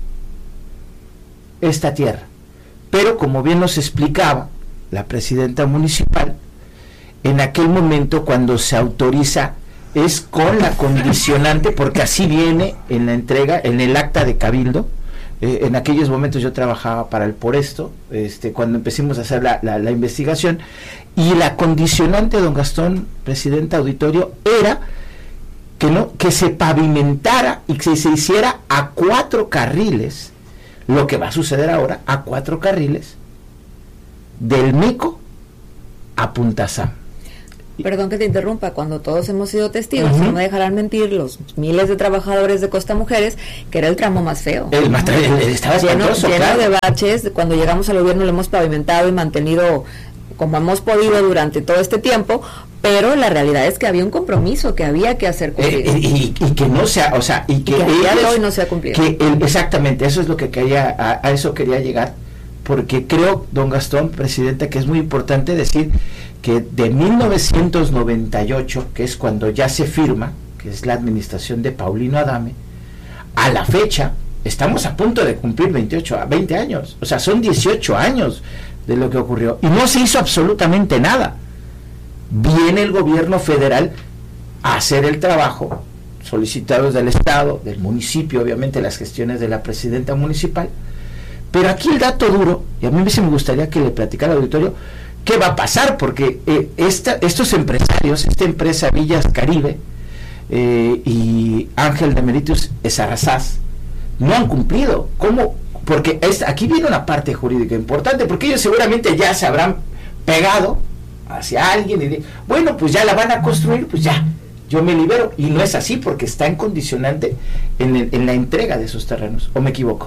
esta tierra. Pero como bien nos explicaba la presidenta municipal, en aquel momento cuando se autoriza es con la condicionante, porque así viene en la entrega, en el acta de cabildo. En aquellos momentos yo trabajaba para el Por Esto, cuando empecimos a hacer la investigación, y la condicionante, don Gastón, presidente auditorio, era que se pavimentara y que se hiciera a 4 carriles, lo que va a suceder ahora, a 4 carriles, del Meco a Punta Sam. Perdón que te interrumpa, cuando todos hemos sido testigos, no me dejarán mentir, los miles de trabajadores de Costa Mujeres, que era el tramo más feo. Estaba lleno claro, de baches. Cuando llegamos al gobierno lo hemos pavimentado y mantenido como hemos podido durante todo este tiempo, pero la realidad es que había un compromiso que había que hacer cumplir. Y que no sea, o sea, y que a día de hoy no se ha cumplido. Exactamente, eso es lo que quería, a eso quería llegar, porque creo, don Gastón, presidenta, que es muy importante decir que de 1998, que es cuando ya se firma, que es la administración de Paulino Adame, a la fecha, estamos a punto de cumplir 20 años, o sea, son 18 años de lo que ocurrió, y no se hizo absolutamente nada. Viene el gobierno federal a hacer el trabajo, solicitados del Estado, del municipio, obviamente las gestiones de la presidenta municipal, pero aquí el dato duro, y a mí me gustaría que le platicara al auditorio, ¿qué va a pasar? Porque estos empresarios, esta empresa Villas Caribe y Ángel de Meritus Esarrazás, no han cumplido. ¿Cómo? Porque aquí viene una parte jurídica importante, porque ellos seguramente ya se habrán pegado hacia alguien y bueno, pues ya la van a construir, pues ya, yo me libero. Y no es así, porque está en condicionante en la entrega de esos terrenos. ¿O me equivoco?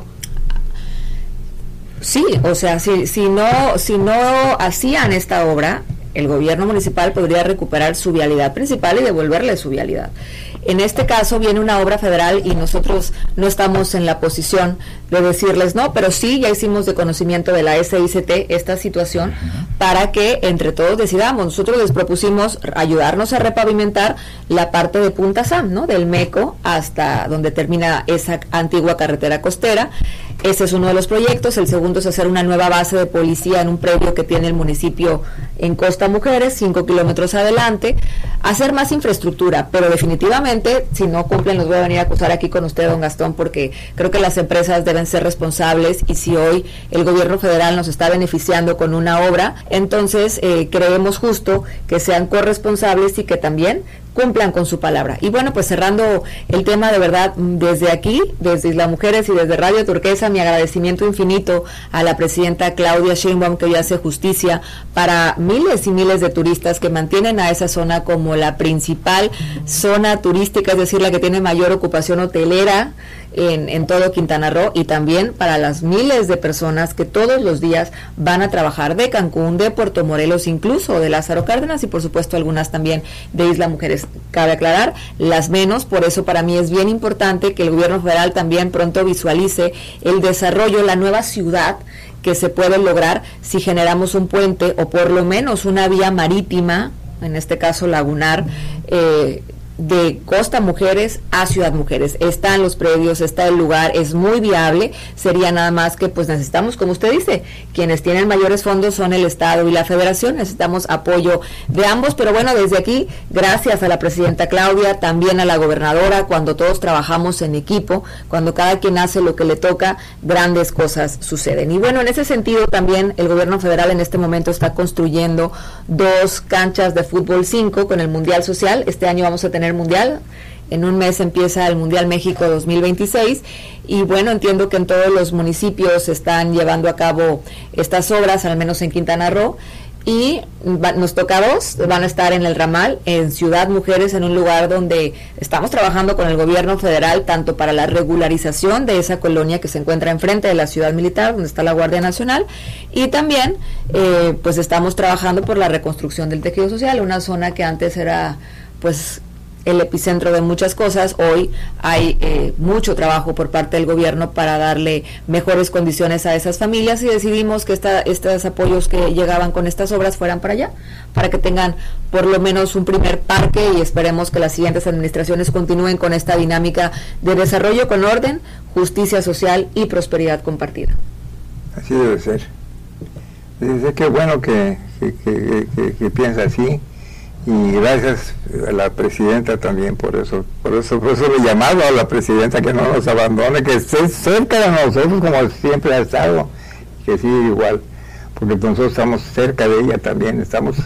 Sí, o sea, si no hacían esta obra, el gobierno municipal podría recuperar su vialidad principal y devolverle su vialidad. En este caso viene una obra federal y nosotros no estamos en la posición de decirles no, pero sí ya hicimos de conocimiento de la SICT esta situación para que entre todos decidamos. Nosotros les propusimos ayudarnos a repavimentar la parte de Punta Sam, ¿no? Del Meco hasta donde termina esa antigua carretera costera. Ese es uno de los proyectos. El segundo es hacer una nueva base de policía en un predio que tiene el municipio en Costa Mujeres, 5 kilómetros adelante, hacer más infraestructura, pero definitivamente, si no cumplen, los voy a venir a acusar aquí con usted, don Gastón, porque creo que las empresas deben ser responsables, y si hoy el gobierno federal nos está beneficiando con una obra, entonces creemos justo que sean corresponsables y que también cumplan con su palabra. Y bueno, pues cerrando el tema, de verdad, desde aquí, desde Isla Mujeres y desde Radio Turquesa, mi agradecimiento infinito a la presidenta Claudia Sheinbaum, que hoy hace justicia para miles y miles de turistas que mantienen a esa zona como la principal zona turística, es decir, la que tiene mayor ocupación hotelera en todo Quintana Roo, y también para las miles de personas que todos los días van a trabajar de Cancún, de Puerto Morelos, incluso de Lázaro Cárdenas, y por supuesto algunas también de Isla Mujeres. Cabe aclarar, las menos, por eso para mí es bien importante que el gobierno federal también pronto visualice el desarrollo, la nueva ciudad que se puede lograr si generamos un puente o por lo menos una vía marítima, en este caso lagunar, de Costa Mujeres a Ciudad Mujeres. Están los predios, está el lugar, es muy viable. Sería nada más que pues necesitamos, como usted dice, quienes tienen mayores fondos son el Estado y la Federación, necesitamos apoyo de ambos, pero bueno, desde aquí, gracias a la presidenta Claudia, también a la gobernadora, cuando todos trabajamos en equipo, cuando cada quien hace lo que le toca, grandes cosas suceden. Y bueno, en ese sentido también el gobierno federal en este momento está construyendo 2 canchas de fútbol 5 con el Mundial Social. Este año vamos a tener Mundial, en un mes empieza el Mundial México 2026, y bueno, entiendo que en todos los municipios están llevando a cabo estas obras, al menos en Quintana Roo, y nos toca 2, van a estar en el ramal, en Ciudad Mujeres, en un lugar donde estamos trabajando con el gobierno federal, tanto para la regularización de esa colonia que se encuentra enfrente de la ciudad militar, donde está la Guardia Nacional, y también pues estamos trabajando por la reconstrucción del tejido social, una zona que antes era pues el epicentro de muchas cosas. Hoy hay mucho trabajo por parte del gobierno para darle mejores condiciones a esas familias, y decidimos que estos apoyos que llegaban con estas obras fueran para allá, para que tengan por lo menos un primer parque, y esperemos que las siguientes administraciones continúen con esta dinámica de desarrollo con orden, justicia social y prosperidad compartida. Así debe ser. Dice, qué bueno que piensa así, y gracias a la presidenta también por eso le llamado a la presidenta que no nos abandone, que esté cerca de nosotros como siempre ha estado, que siga igual, porque nosotros estamos cerca de ella también, estamos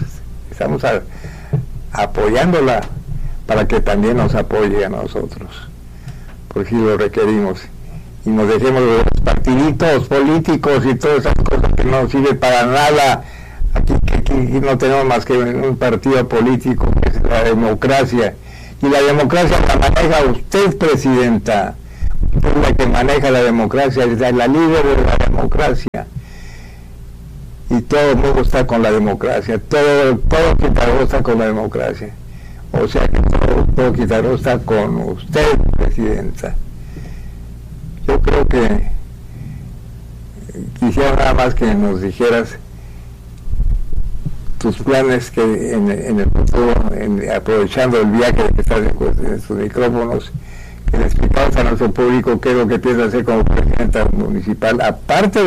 apoyándola para que también nos apoye a nosotros, porque sí lo requerimos, y nos dejemos de los partiditos políticos y todas esas cosas que no sirven para nada. Aquí no tenemos más que un partido político, que es la democracia, y la democracia la maneja usted, presidenta. Usted es la que maneja la democracia, es la líder de la democracia, y todo el mundo está con la democracia, todo Quintana Roo está con la democracia, o sea que todo Quintana Roo está con usted, presidenta. Yo creo que quisiera nada más que nos dijeras tus planes que en el futuro, aprovechando el viaje que estás en estos micrófonos, que le explicamos a nuestro público qué es lo que piensa hacer como presidenta municipal, aparte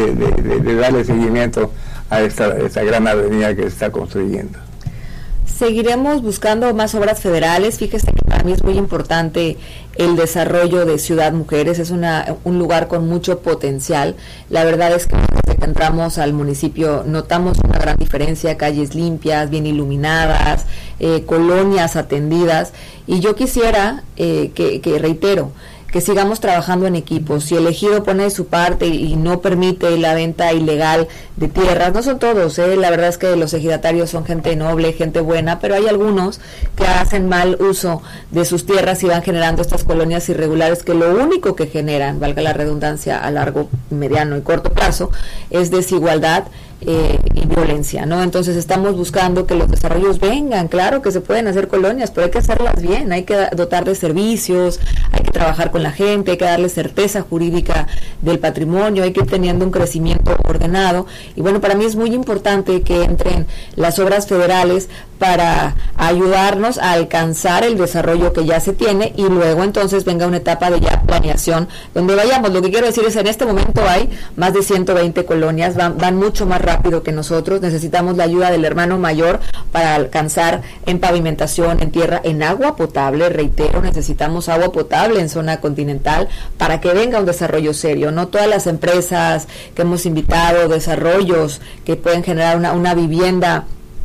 de darle seguimiento a esta gran avenida que se está construyendo. Seguiremos buscando más obras federales. Fíjese que para mí es muy importante el desarrollo de Ciudad Mujeres, es un lugar con mucho potencial. La verdad es que desde que entramos al municipio notamos una gran diferencia, calles limpias, bien iluminadas, colonias atendidas, y yo quisiera que reitero, que sigamos trabajando en equipo. Si el ejido pone de su parte y no permite la venta ilegal de tierras, no son todos, la verdad es que los ejidatarios son gente noble, gente buena, pero hay algunos que hacen mal uso de sus tierras y van generando estas colonias irregulares que lo único que generan, valga la redundancia, a largo, mediano y corto plazo, es desigualdad y violencia, ¿no? Entonces estamos buscando que los desarrollos vengan, claro que se pueden hacer colonias, pero hay que hacerlas bien, hay que dotar de servicios, hay que trabajar con la gente, hay que darle certeza jurídica del patrimonio, hay que ir teniendo un crecimiento ordenado, y bueno, para mí es muy importante que entren las obras federales para ayudarnos a alcanzar el desarrollo que ya se tiene, y luego entonces venga una etapa de ya planeación donde vayamos. Lo que quiero decir es, en este momento hay más de 120 colonias, van mucho más rápido que nosotros, necesitamos la ayuda del hermano mayor para alcanzar en pavimentación, en tierra, en agua potable, reitero, necesitamos agua potable en zona continental para que venga un desarrollo serio, no todas las empresas que hemos invitado, desarrollos que pueden generar una vivienda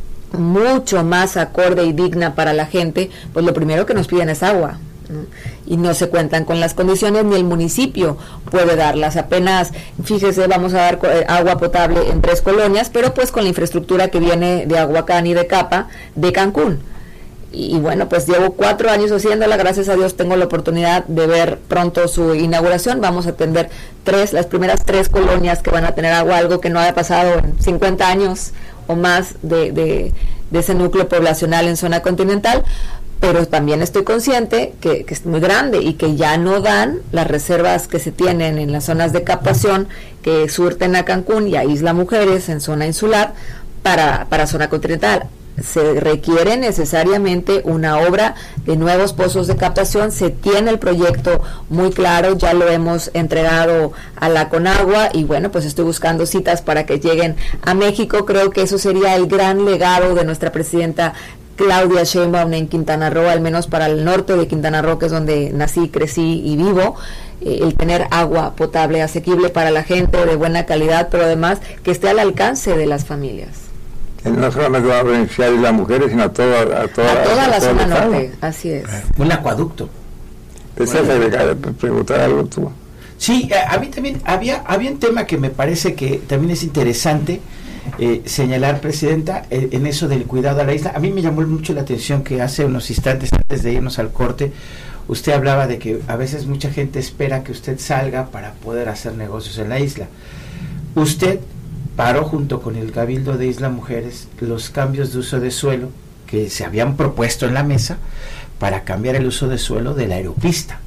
mucho más acorde y digna para la gente, pues lo primero que nos piden es agua, ¿no? Y no se cuentan con las condiciones, ni el municipio puede darlas. Apenas, fíjese, vamos a dar agua potable en 3 colonias, pero pues con la infraestructura que viene de Aguacán y de Capa, de Cancún. Y bueno, pues llevo 4 años haciéndola, gracias a Dios tengo la oportunidad de ver pronto su inauguración. Vamos a atender las primeras 3 colonias que van a tener agua, algo que no haya pasado en 50 años o más de ese núcleo poblacional en zona continental, pero también estoy consciente que es muy grande y que ya no dan las reservas que se tienen en las zonas de captación que surten a Cancún y a Isla Mujeres en zona insular para zona continental. Se requiere necesariamente una obra de nuevos pozos de captación, se tiene el proyecto muy claro, ya lo hemos entregado a la Conagua y bueno, pues estoy buscando citas para que lleguen a México. Creo que eso sería el gran legado de nuestra presidenta Claudia Sheinbaum en Quintana Roo, al menos para el norte de Quintana Roo, que es donde nací, crecí y vivo, el tener agua potable, asequible para la gente, de buena calidad, pero además que esté al alcance de las familias. No solamente va a beneficiar a las mujeres, sino a toda la zona norte, así es. Un acueducto. ¿Deseas preguntar algo tú? Sí, a mí también había un tema que me parece que también es interesante señalar, presidenta, en eso del cuidado a la isla. A mí me llamó mucho la atención que hace unos instantes antes de irnos al corte, usted hablaba de que a veces mucha gente espera que usted salga para poder hacer negocios en la isla. Usted paró junto con el Cabildo de Isla Mujeres los cambios de uso de suelo que se habían propuesto en la mesa para cambiar el uso de suelo de la aeropista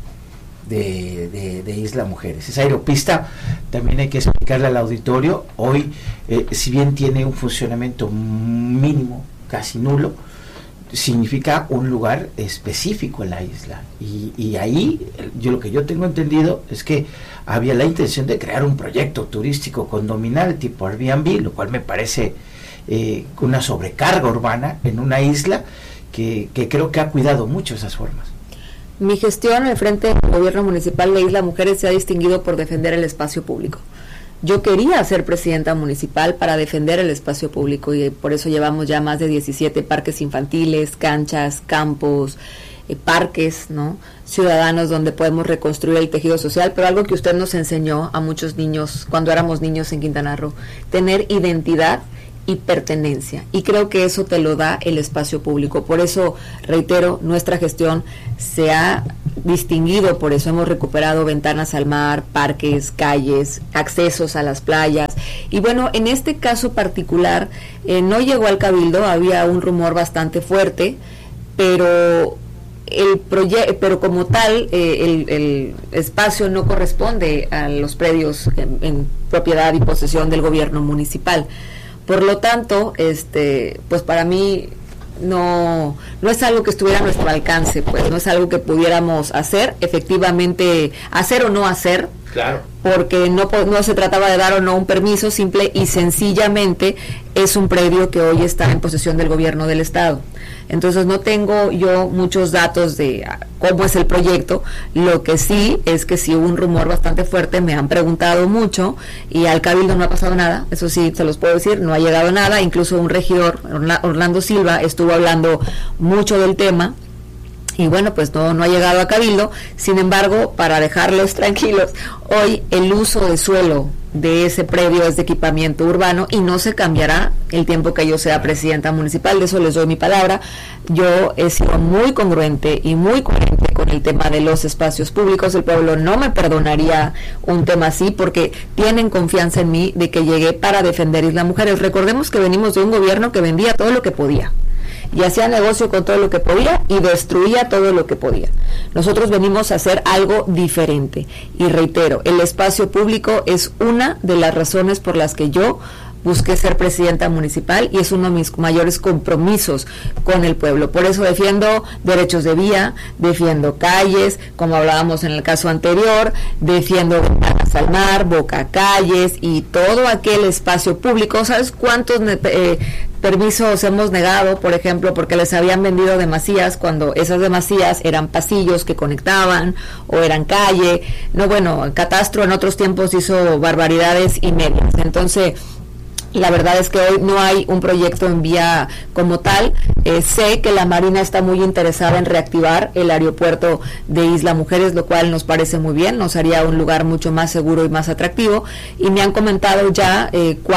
de Isla Mujeres. Esa aeropista, también hay que explicarle al auditorio, hoy si bien tiene un funcionamiento mínimo, casi nulo, significa un lugar específico en la isla, y ahí lo que yo tengo entendido es que había la intención de crear un proyecto turístico condominal tipo Airbnb, lo cual me parece una sobrecarga urbana en una isla que creo que ha cuidado mucho esas formas. Mi gestión al frente del gobierno municipal de Isla Mujeres se ha distinguido por defender el espacio público. Yo quería ser presidenta municipal para defender el espacio público, y por eso llevamos ya más de 17 parques infantiles, canchas, campos, parques, ¿no?, ciudadanos donde podemos reconstruir el tejido social, pero algo que usted nos enseñó a muchos niños cuando éramos niños en Quintana Roo, tener identidad y pertenencia, y creo que eso te lo da el espacio público. Por eso, reitero, nuestra gestión se ha distinguido, por eso hemos recuperado ventanas al mar, parques, calles, accesos a las playas, y bueno, en este caso particular no llegó al Cabildo, había un rumor bastante fuerte, pero pero como tal el espacio no corresponde a los predios en propiedad y posesión del gobierno municipal. Por lo tanto, pues para mí no es algo que estuviera a nuestro alcance, pues no es algo que pudiéramos hacer, efectivamente hacer o no hacer. Claro. Porque no se trataba de dar o no un permiso, simple y sencillamente es un predio que hoy está en posesión del gobierno del estado. Entonces no tengo yo muchos datos de cómo es el proyecto. Lo que sí es que sí hubo un rumor bastante fuerte, me han preguntado mucho y al Cabildo no ha pasado nada, eso sí se los puedo decir, no ha llegado nada. Incluso un regidor, Orlando Silva, estuvo hablando mucho del tema. Y bueno, pues no ha llegado a Cabildo. Sin embargo, para dejarlos tranquilos, hoy el uso de suelo de ese predio es de equipamiento urbano y no se cambiará el tiempo que yo sea presidenta municipal, de eso les doy mi palabra. Yo he sido muy congruente y muy coherente con el tema de los espacios públicos. El pueblo no me perdonaría un tema así porque tienen confianza en mí de que llegué para defender Isla Mujeres. Recordemos que venimos de un gobierno que vendía todo lo que podía y hacía negocio con todo lo que podía y destruía todo lo que podía. Nosotros venimos a hacer algo diferente y reitero, el espacio público es una de las razones por las que yo busqué ser presidenta municipal y es uno de mis mayores compromisos con el pueblo. Por eso defiendo derechos de vía, defiendo calles, como hablábamos en el caso anterior, defiendo ventanas al mar, bocacalles y todo aquel espacio público. ¿Sabes cuántos permisos hemos negado, por ejemplo, porque les habían vendido demasías cuando esas demasías eran pasillos que conectaban o eran calle? No, bueno, Catastro en otros tiempos hizo barbaridades y medias. Entonces, la verdad es que hoy no hay un proyecto en vía como tal. Sé que la Marina está muy interesada en reactivar el aeropuerto de Isla Mujeres, lo cual nos parece muy bien, nos haría un lugar mucho más seguro y más atractivo. Y me han comentado ya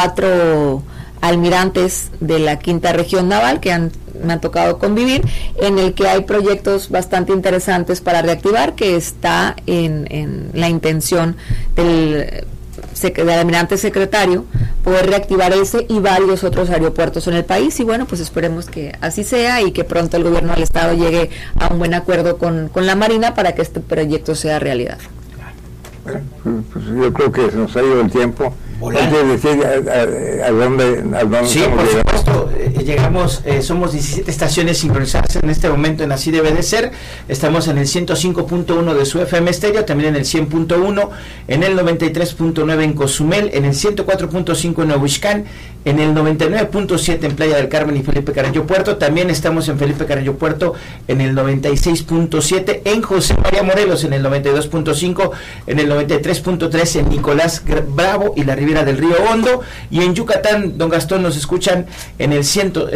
4 almirantes de la 5ª Región Naval que me han tocado convivir, en el que hay proyectos bastante interesantes para reactivar, que está en la intención del almirante secretario poder reactivar ese y varios otros aeropuertos en el país. Y bueno, pues esperemos que así sea y que pronto el gobierno del estado llegue a un buen acuerdo con la Marina para que este proyecto sea realidad. Bueno, pues yo creo que se nos ha ido el tiempo. ¿Quieres decir a dónde sí, por supuesto, llegamos, somos 17 estaciones sincronizadas en este momento en Así Debe de Ser. Estamos en el 105.1 de su FM estéreo, también en el 100.1, en el 93.9 en Cozumel, en el 104.5 en Nohuixcán, en el 99.7 en Playa del Carmen y Felipe Carrillo Puerto. También estamos en Felipe Carrillo Puerto en el 96.7, en José María Morelos en el 92.5, en el 93.3 en Nicolás Bravo y la Ribera del Río Hondo, y en Yucatán, don Gastón, nos escuchan en el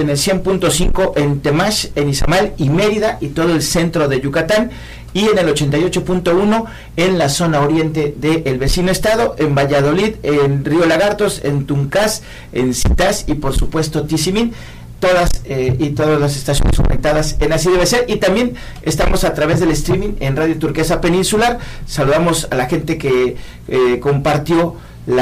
100.5 en Temax, en Izamal y Mérida y todo el centro de Yucatán, y en el 88.1 en la zona oriente del vecino estado, en Valladolid, en Río Lagartos, en Tuncás, en Citas y por supuesto Tizimín. Todas las estaciones conectadas en Así Debe Ser, y también estamos a través del streaming en Radio Turquesa Peninsular. Saludamos a la gente que compartió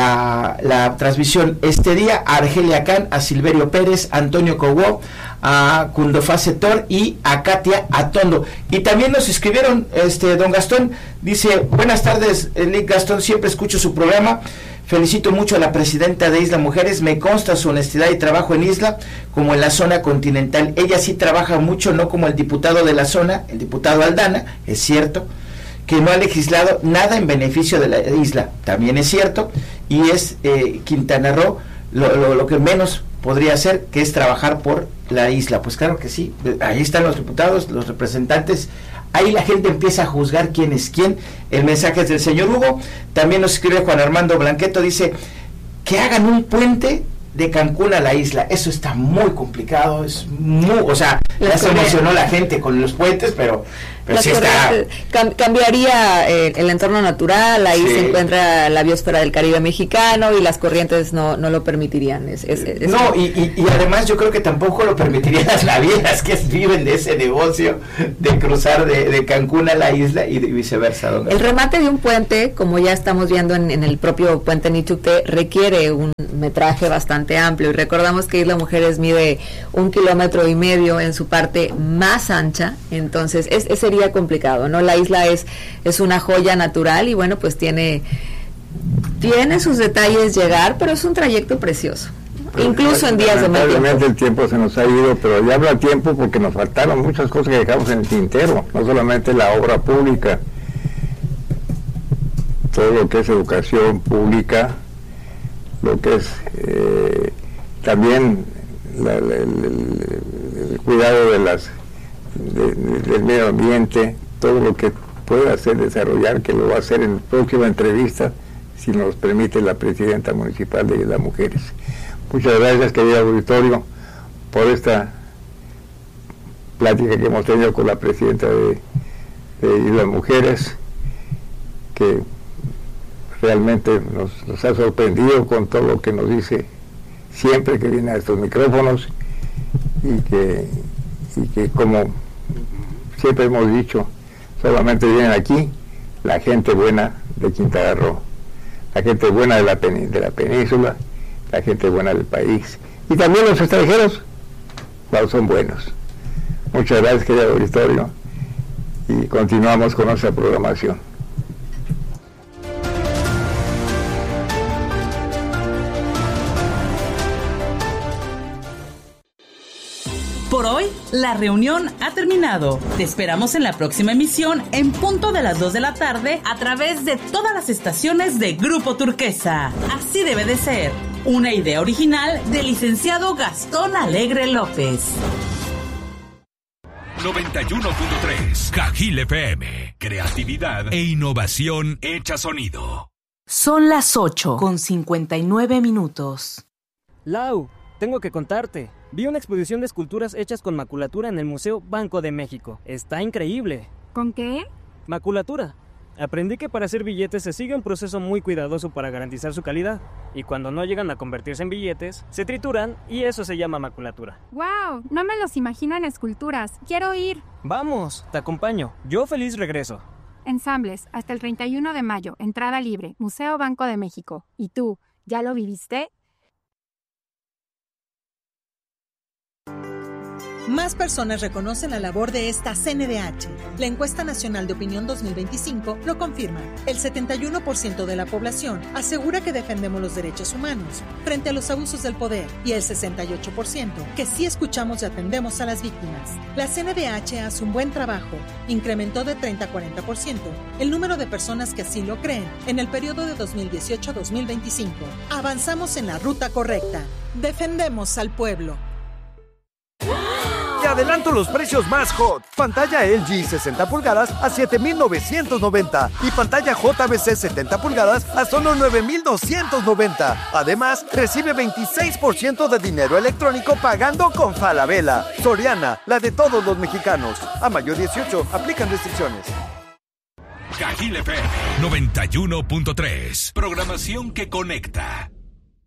la transmisión este día, a Argelia Can, a Silverio Pérez, a Antonio Cogó, a Cundofase Tor y a Katia Atondo. Y también nos escribieron, don Gastón, dice: buenas tardes, Lick Gastón, siempre escucho su programa. Felicito mucho a la presidenta de Isla Mujeres, me consta su honestidad y trabajo en Isla como en la zona continental. Ella sí trabaja mucho, no como el diputado de la zona, el diputado Aldana, es cierto, que no ha legislado nada en beneficio de la isla, también es cierto, y es Quintana Roo lo que menos podría hacer, que es trabajar por la isla. Pues claro que sí, ahí están los diputados, los representantes. Ahí la gente empieza a juzgar quién es quién. El mensaje es del señor Hugo. También nos escribe Juan Armando Blanqueto, dice que hagan un puente de Cancún a la isla. Eso está muy complicado, es muy, o sea, ya se emocionó la gente con los puentes, pero sí está... Cambiaría el entorno natural, ahí se encuentra la biosfera del Caribe mexicano y las corrientes no lo permitirían. No, y además yo creo que tampoco lo permitirían las navieras que viven de ese negocio de cruzar de Cancún a la isla y viceversa. El remate de un puente, como ya estamos viendo en el propio puente Nichucté, requiere un metraje bastante amplio, y recordamos que Isla Mujeres mide 1,5 kilómetros en su parte más ancha, entonces sería complicado, ¿no? La isla es una joya natural y bueno, pues tiene sus detalles llegar, pero es un trayecto precioso, incluso en días de mal tiempo. Lamentablemente el tiempo se nos ha ido, pero ya habla tiempo porque nos faltaron muchas cosas que dejamos en el tintero, no solamente la obra pública, todo lo que es educación pública, lo que es también el cuidado del medio ambiente, todo lo que pueda hacer desarrollar, que lo va a hacer en la próxima entrevista, si nos permite la presidenta municipal de Isla Mujeres. Muchas gracias, querido auditorio, por esta plática que hemos tenido con la presidenta de Isla Mujeres, que realmente nos ha sorprendido con todo lo que nos dice siempre que viene a estos micrófonos, y que como siempre hemos dicho, solamente vienen aquí la gente buena de Quintana Roo, la gente buena de la península, la gente buena del país, y también los extranjeros, todos son buenos. Muchas gracias, querido auditorio, y continuamos con nuestra programación. Por hoy, la reunión ha terminado. Te esperamos en la próxima emisión en punto de las 2 de la tarde a través de todas las estaciones de Grupo Turquesa. Así debe de ser. Una idea original del licenciado Gastón Alegre López. 91.3 Cajil FM. Creatividad e innovación hecha sonido. Son las 8:59. Lau, tengo que contarte. Vi una exposición de esculturas hechas con maculatura en el Museo Banco de México. Está increíble. ¿Con qué? Maculatura. Aprendí que para hacer billetes se sigue un proceso muy cuidadoso para garantizar su calidad. Y cuando no llegan a convertirse en billetes, se trituran y eso se llama maculatura. ¡Wow! No me los imagino en esculturas. ¡Quiero ir! Vamos, te acompaño. Yo feliz regreso. Ensambles, hasta el 31 de mayo. Entrada libre. Museo Banco de México. ¿Y tú, ya lo viviste? Más personas reconocen la labor de esta CNDH. La encuesta nacional de opinión 2025 lo confirma. El 71% de la población asegura que defendemos los derechos humanos frente a los abusos del poder y el 68% que sí escuchamos y atendemos a las víctimas. La CNDH hace un buen trabajo. Incrementó de 30 a 40% el número de personas que así lo creen en el periodo de 2018 a 2025. Avanzamos en la ruta correcta. Defendemos al pueblo. Te adelanto los precios más hot. Pantalla LG 60 pulgadas a $7,990 y pantalla JBC 70 pulgadas a solo $9,290. Además, recibe 26% de dinero electrónico pagando con Falabella. Soriana, la de todos los mexicanos. A mayo 18, aplican restricciones. Cajil FM 91.3. Programación que conecta.